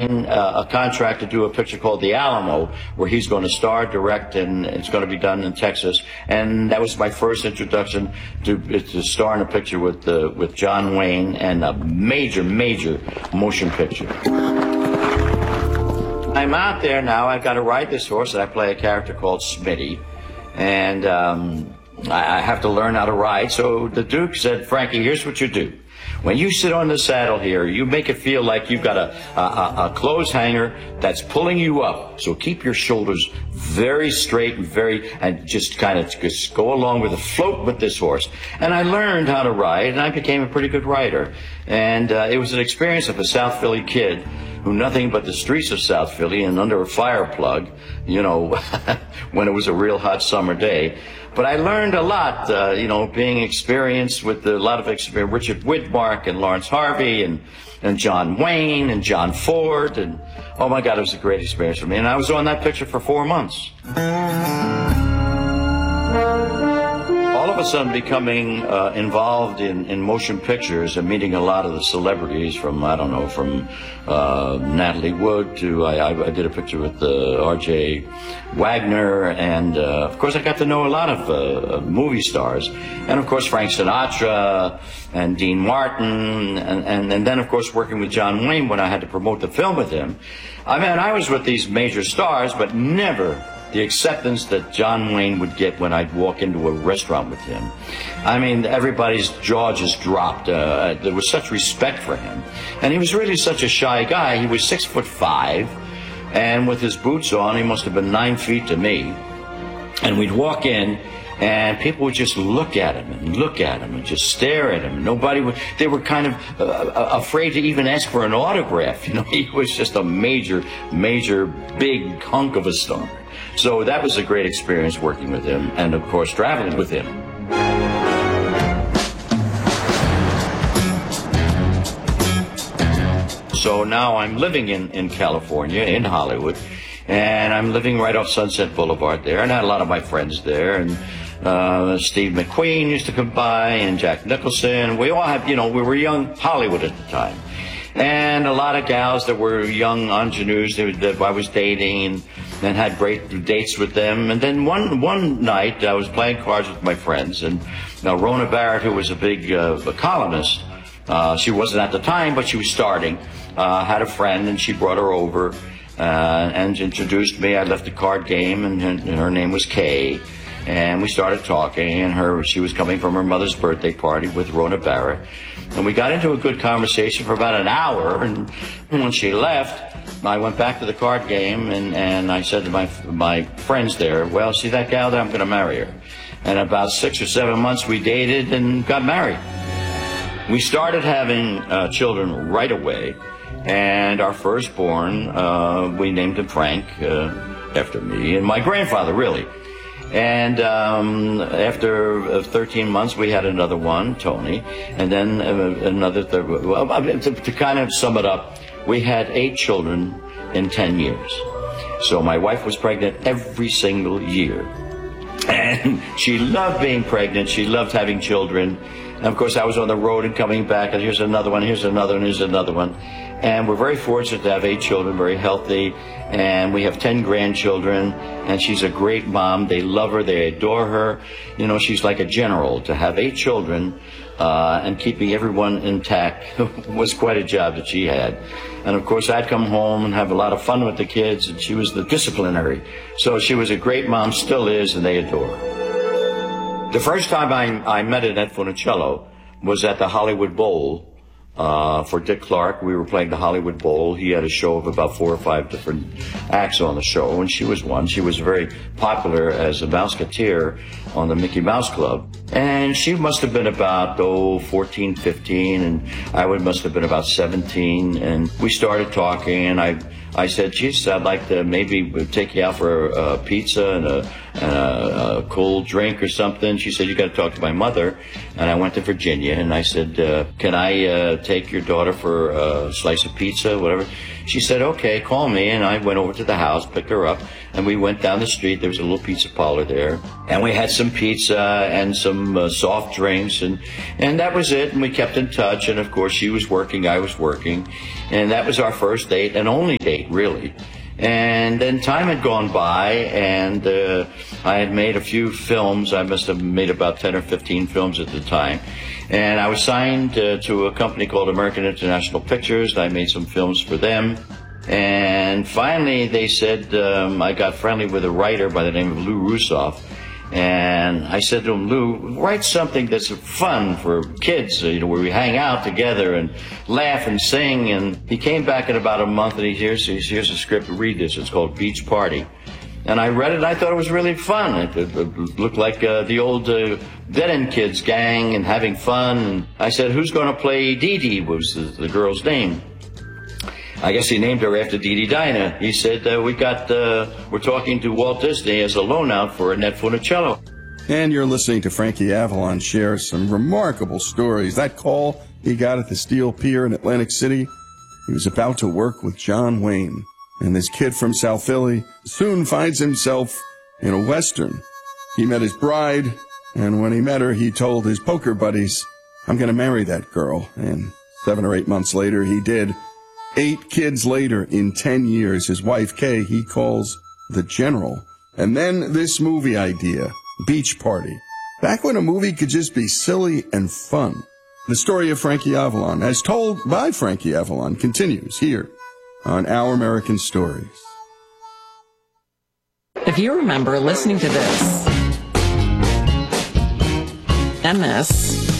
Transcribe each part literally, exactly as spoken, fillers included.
uh, a contract to do a picture called The Alamo, where he's going to star, direct, and it's going to be done in Texas. And that was my first introduction to, to star in a picture with uh, with John Wayne, and a major, major motion picture. I'm out there now. I've got to ride this horse, and I play a character called Smitty, and um, I, I have to learn how to ride. So the Duke said, Frankie, here's what you do. When you sit on the saddle here, you make it feel like you've got a, a, a clothes hanger that's pulling you up. So keep your shoulders very straight and very, and just kind of just go along with the float with this horse. And I learned how to ride, and I became a pretty good rider. And uh, it was an experience of a South Philly kid who nothing but the streets of South Philly and under a fire plug, you know, when it was a real hot summer day. But I learned a lot, uh, you know, being experienced with a lot of experience, Richard Widmark and Lawrence Harvey and, and John Wayne and John Ford. And, oh, my God, it was a great experience for me. And I was on that picture for four months. All of a sudden becoming uh, involved in, in motion pictures and meeting a lot of the celebrities from, I don't know, from uh, Natalie Wood to, I, I did a picture with uh, R J Wagner, and uh, of course I got to know a lot of uh, movie stars, and of course Frank Sinatra and Dean Martin, and, and, and then of course working with John Wayne when I had to promote the film with him. I mean, I was with these major stars, but never the acceptance that John Wayne would get when I'd walk into a restaurant with him. I mean, everybody's jaw just dropped. Uh, there was such respect for him. And he was really such a shy guy. He was six foot five, and with his boots on, he must have been nine feet to me. And we'd walk in, and people would just look at him and look at him and just stare at him. Nobody would, they were kind of uh, afraid to even ask for an autograph. You know, he was just a major, major, big hunk of a star. So that was a great experience working with him, and of course traveling with him. So now I'm living in, in California, in Hollywood, and I'm living right off Sunset Boulevard there, and I had a lot of my friends there, and uh, Steve McQueen used to come by, and Jack Nicholson. We all had, you know, we were young Hollywood at the time. And a lot of gals that were young ingenues that, that I was dating, and, and had great dates with them. And then one one night I was playing cards with my friends, and now Rona Barrett, who was a big uh, a columnist, uh, she wasn't at the time, but she was starting, uh, had a friend, and she brought her over uh, and introduced me. I left the card game, and, and her name was Kay. And we started talking, and her she was coming from her mother's birthday party with Rona Barrett. And we got into a good conversation for about an hour, and when she left, I went back to the card game, and, and I said to my my friends there, well, see that gal there? I'm going to marry her. And about six or seven months we dated and got married. We started having uh, children right away, and our firstborn, uh, we named him Frank, uh, after me, and my grandfather, really. And um, after thirteen months, we had another one, Tony, and then uh, another third. Well, to, to kind of sum it up, we had eight children in ten years. So my wife was pregnant every single year. And she loved being pregnant. She loved having children. And of course, I was on the road and coming back, and here's another one, here's another one, here's another one. And we're very fortunate to have eight children, very healthy. And we have ten grandchildren, and she's a great mom. They love her, they adore her. You know, she's like a general. To have eight children uh, and keeping everyone intact was quite a job that she had. And of course, I'd come home and have a lot of fun with the kids, and she was the disciplinary. So she was a great mom, still is, and they adore her. The first time I, I met Annette Funicello was at the Hollywood Bowl. Uh, for Dick Clark. We were playing the Hollywood Bowl. He had a show of about four or five different acts on the show, and she was one. She was very popular as a Mouseketeer on the Mickey Mouse Club. And she must have been about, oh, fourteen, fifteen, and I would must have been about seventeen. And we started talking, and I I said, geez, I'd like to maybe take you out for a, a pizza and, a, and a, a cold drink or something. She said, you got to talk to my mother. And I went to Virginia, and I said, uh, can I uh, take your daughter for a slice of pizza, whatever? She said, okay, call me. And I went over to the house, picked her up, and we went down the street. There was a little pizza parlor there. And we had some pizza and some uh, soft drinks, and, and that was it. And we kept in touch. And, of course, she was working, I was working. And that was our first date, and only date, really. And then time had gone by, and uh, I had made a few films. I must have made about ten or fifteen films at the time. And I was signed uh, to a company called American International Pictures. I made some films for them. And finally, they said, um, I got friendly with a writer by the name of Lou Russoff. And I said to him, Lou, write something that's fun for kids, you know, where we hang out together and laugh and sing. And he came back in about a month, and he hears, here's a script, read this. It's called Beach Party. And I read it, and I thought it was really fun. It, it, it looked like uh, the old uh, Dead End Kids gang and having fun. And I said, who's going to play Dee Dee, was the, the girl's name. I guess he named her after Dee Dee Dinah. He said, uh, we got, uh, we're talking to Walt Disney as a loan out for Annette Funicello. And you're listening to Frankie Avalon share some remarkable stories. That call he got at the Steel Pier in Atlantic City, he was about to work with John Wayne. And this kid from South Philly soon finds himself in a Western. He met his bride, and when he met her, he told his poker buddies, I'm going to marry that girl. And seven or eight months later, he did. Eight kids later, in ten years, his wife, Kay, he calls the General. And then this movie idea, Beach Party. Back when a movie could just be silly and fun. The story of Frankie Avalon, as told by Frankie Avalon, continues here on Our American Stories. If you remember listening to this, and this,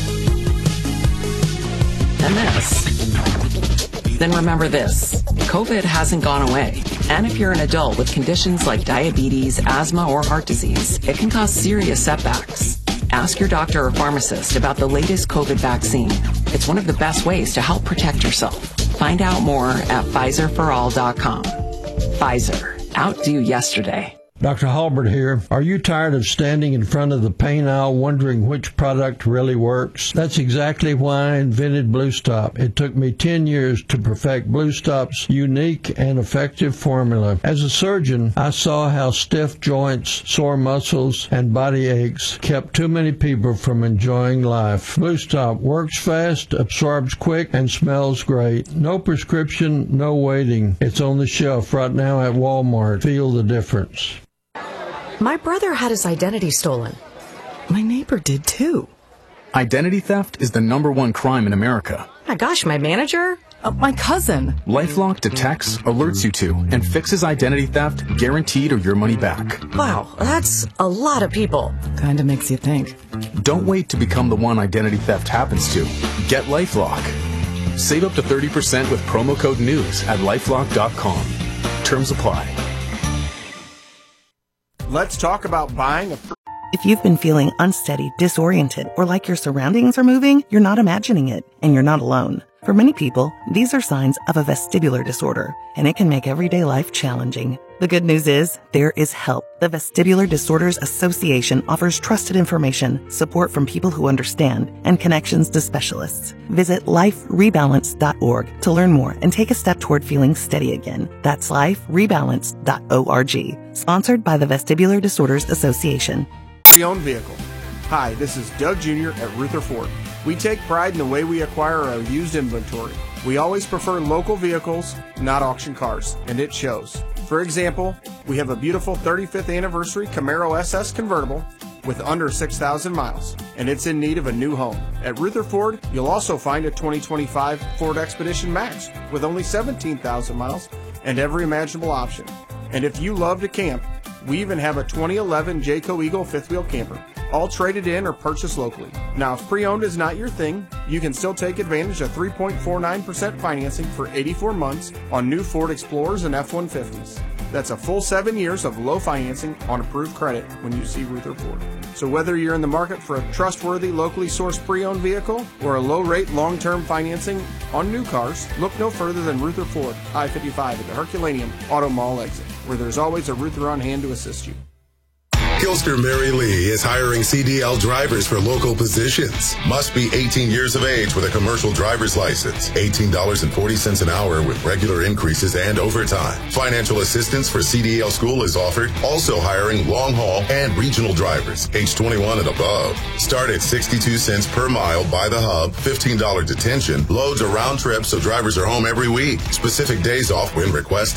and this, then remember this. COVID hasn't gone away. And if you're an adult with conditions like diabetes, asthma, or heart disease, it can cause serious setbacks. Ask your doctor or pharmacist about the latest COVID vaccine. It's one of the best ways to help protect yourself. Find out more at Pfizer for all dot com. Pfizer. Outdo yesterday. Doctor Halbert here. Are you tired of standing in front of the pain aisle wondering which product really works? That's exactly why I invented Blue Stop. It took me ten years to perfect Blue Stop's unique and effective formula. As a surgeon, I saw how stiff joints, sore muscles, and body aches kept too many people from enjoying life. Blue Stop works fast, absorbs quick, and smells great. No prescription, no waiting. It's on the shelf right now at Walmart. Feel the difference. My brother had his identity stolen. My neighbor did too. Identity theft is the number one crime in America. My gosh, my manager? Uh, my cousin. LifeLock detects, alerts you to, and fixes identity theft guaranteed or your money back. Wow, that's a lot of people. Kinda makes you think. Don't wait to become the one identity theft happens to. Get LifeLock. Save up to thirty percent with promo code NEWS at lifelock dot com. Terms apply. Let's talk about buying a... If you've been feeling unsteady, disoriented, or like your surroundings are moving, you're not imagining it, and you're not alone. For many people, these are signs of a vestibular disorder, and it can make everyday life challenging. The good news is, there is help. The Vestibular Disorders Association offers trusted information, support from people who understand, and connections to specialists. Visit life rebalance dot org to learn more and take a step toward feeling steady again. That's life rebalance dot org. Sponsored by the Vestibular Disorders Association. Pre-owned vehicle. Hi, this is Doug Junior at Ruther Ford. We take pride in the way we acquire our used inventory. We always prefer local vehicles, not auction cars, and it shows. For example, we have a beautiful thirty-fifth anniversary Camaro S S convertible with under six thousand miles, and it's in need of a new home. At Ruther Ford, you'll also find a twenty twenty-five Ford Expedition Max with only seventeen thousand miles and every imaginable option. And if you love to camp, we even have a twenty eleven Jayco Eagle fifth wheel camper, all traded in or purchased locally. Now, if pre-owned is not your thing, you can still take advantage of three point four nine percent financing for eighty-four months on new Ford Explorers and F one fifties. That's a full seven years of low financing on approved credit when you see Ruther Ford. So whether you're in the market for a trustworthy, locally sourced pre-owned vehicle or a low-rate, long-term financing on new cars, look no further than Ruther Ford, I fifty-five at the Herculaneum Auto Mall exit, where there's always a Ruther on hand to assist you. Gilster Mary Lee is hiring C D L drivers for local positions. Must be eighteen years of age with a commercial driver's license. eighteen dollars and forty cents an hour with regular increases and overtime. Financial assistance for C D L school is offered. Also hiring long haul and regional drivers, age twenty-one and above. Start at sixty-two cents per mile by the hub, fifteen dollars detention, loads or round trips so drivers are home every week. Specific days off when requested.